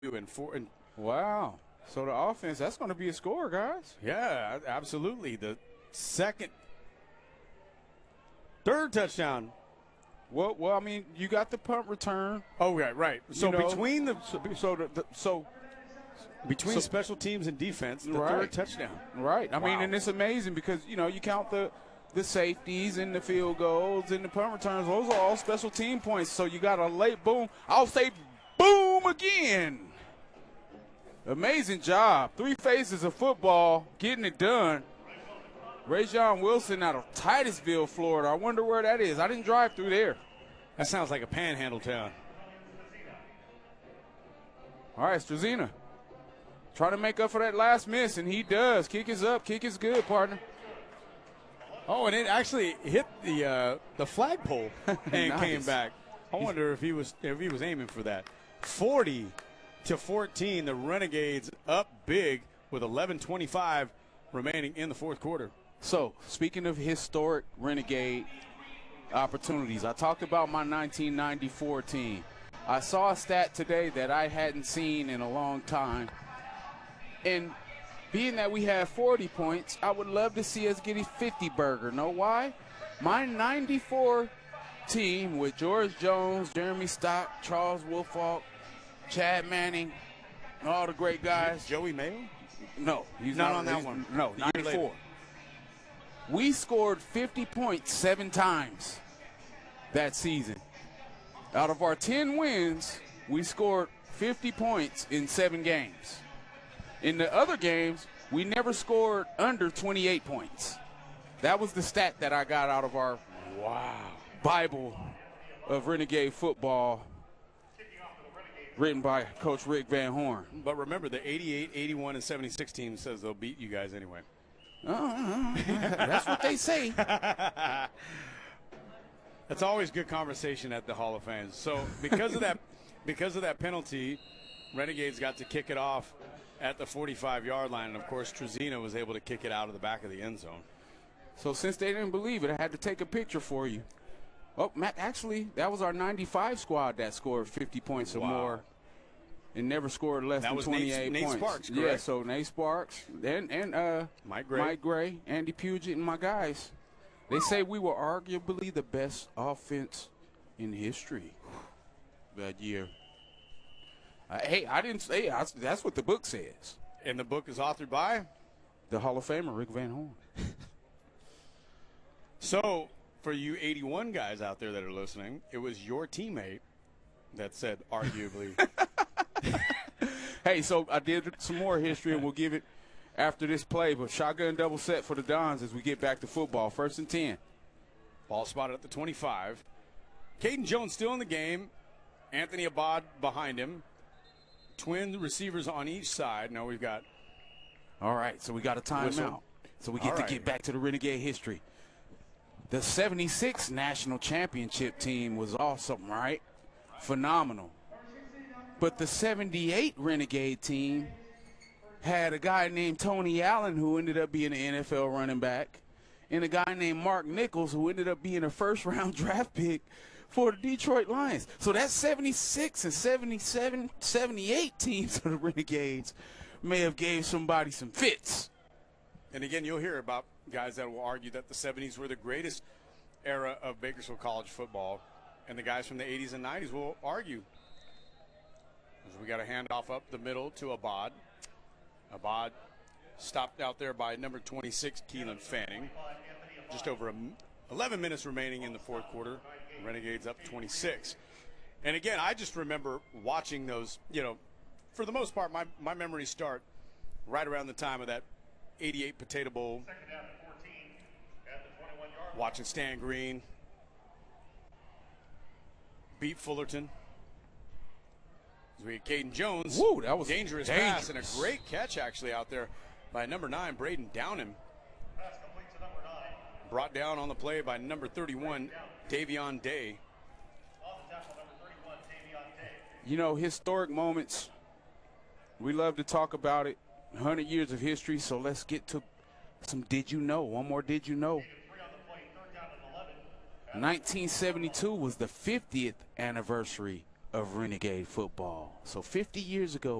and 4 and Wow. So the offense, that's going to be a score, guys. yeah, absolutely. The third touchdown. Well, I mean, you got the punt return. Oh, right. So between between special teams and defense, the right. third touchdown. Right. I mean, Wow. and it's amazing because, you count the safeties and the field goals and the punt returns. Those are all special team points. So you got a late boom. I'll say boom again. Amazing job. 3 phases of football, getting it done. Rajon Wilson out of Titusville, Florida. I wonder where that is. I didn't drive through there. That sounds like a panhandle town. All right, Struzina. Trying to make up for that last miss, and he does. Kick is up. Kick is good, partner. Oh, and it actually hit the flagpole and Nice. came back. I wonder if he was aiming for that. 40-14, the Renegades up big with 11:25 remaining in the fourth quarter. So, speaking of historic Renegade opportunities, I talked about my 1994 team. I saw a stat today that I hadn't seen in a long time. And being that we have 40 points, I would love to see us get a 50 burger. Know why? My 94 team with George Jones, Jeremy Stock, Charles Woolfolk, Chad Manning, all the great guys. Joey Mayo? No, he's not on that one. No, The year 94. later. We scored 50 points 7 times that season. Out of our 10 wins, we scored 50 points in 7 games. In the other games, we never scored under 28 points. That was the stat that I got out of our Bible of Renegade football written by Coach Rick Van Horn. But remember, the 88, 81, and 76 team says they'll beat you guys anyway. That's what they say. That's always good conversation at the Hall of Fame. So because of that penalty, Renegades got to kick it off at the 45-yard line, and of course Truzino was able to kick it out of the back of the end zone. So since they didn't believe it, I had to take a picture for you. Oh, Matt, actually, that was our 95 squad that scored 50 points or more and never scored less than 28 Nate points. Sparks, yeah, correct? so Nate Sparks and Mike Gray. Mike Gray, Andy Puget, and my guys. They say we were arguably the best offense in history that year. Hey, I didn't say that's what the book says. And the book is authored by? The Hall of Famer, Rick Van Horn. So, for you 81 guys out there that are listening, it was your teammate that said arguably. Hey, so I did some more history, and we'll give it after this play. But shotgun double set for the Dons as we get back to football. 1st and 10. Ball spotted at the 25. Caden Jones still in the game. Anthony Abad behind him. Twin receivers on each side. Now we've got. All right, so we got a timeout. So we get to get back to the Renegade history. The 76 national championship team was awesome, right? Phenomenal. But the 78 Renegade team had a guy named Tony Allen who ended up being an NFL running back, and a guy named Mark Nichols who ended up being a first-round draft pick for the Detroit Lions. So that 76 and 77, 78 teams of the Renegades may have gave somebody some fits. And again, you'll hear about guys that will argue that the 70s were the greatest era of Bakersfield College football, and the guys from the 80s and 90s will argue. As we got a handoff up the middle to Abad. Abad stopped out there by number 26, Keelan Fanning. Just over 11 minutes remaining in the fourth quarter. Renegades up 26. And again, I just remember watching those, for the most part, my memories start right around the time of that 88 Potato Bowl. Watching Stan Green beat Fullerton. As we had Caden Jones. Woo, that was dangerous pass and a great catch actually out there by number 9, Braden Downham. Brought down on the play by number 31, Davion Day. Historic moments. We love to talk about it. 100 years of history, so let's get to some did you know. One more did you know. 1972 was the 50th anniversary of Renegade football. So 50 years ago,